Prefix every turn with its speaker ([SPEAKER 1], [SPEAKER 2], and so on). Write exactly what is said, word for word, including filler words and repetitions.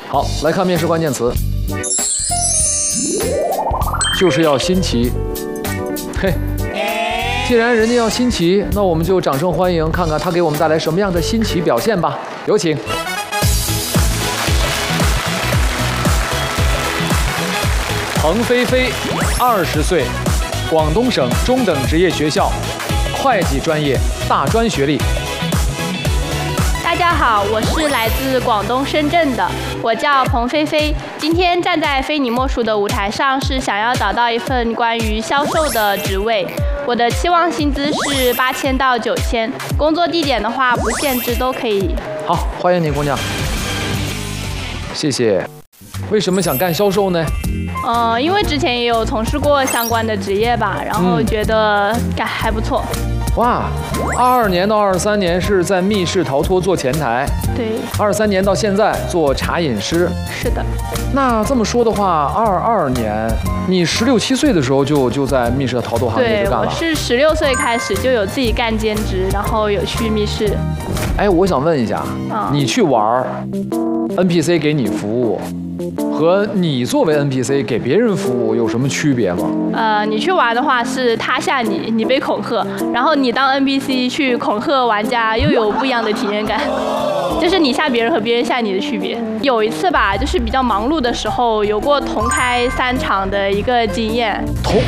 [SPEAKER 1] 好，来看面试关键词，就是要新奇。嘿，既然人家要新奇，那我们就掌声欢迎，看看他给我们带来什么样的新奇表现吧。有请。彭菲菲，二十岁，广东省中等职业学校会计专业大专学历。
[SPEAKER 2] 大家好，我是来自广东深圳的，我叫彭菲菲。今天站在非你莫属的舞台上，是想要找到一份关于销售的职位。我的期望薪资是八千到九千，工作地点的话不限制，都可以。
[SPEAKER 1] 好，欢迎你，姑娘。谢谢。为什么想干销售呢？
[SPEAKER 2] 呃，因为之前也有从事过相关的职业吧，然后觉得干还不错。
[SPEAKER 1] 哇，二二年到二三年是在密室逃脱做前台，
[SPEAKER 2] 对，
[SPEAKER 1] 二三年到现在做茶饮师，
[SPEAKER 2] 是的。
[SPEAKER 1] 那这么说的话，二二年你十六七岁的时候就就在密室逃脱行业
[SPEAKER 2] 对，
[SPEAKER 1] 干了？
[SPEAKER 2] 我是十六岁开始就有自己干兼职，然后有去密室。
[SPEAKER 1] 哎，我想问一下，
[SPEAKER 2] 嗯、
[SPEAKER 1] 你去玩 N P C 给你服务，和你作为 N P C 给别人服务有什么区别吗？
[SPEAKER 2] 呃，你去玩的话是他吓你，你被恐吓，然后你当 N P C 去恐吓玩家，又有不一样的体验感。就是你吓别人和别人吓你的区别。有一次吧，就是比较忙碌的时候，有过同开三场的一个经验。
[SPEAKER 1] 同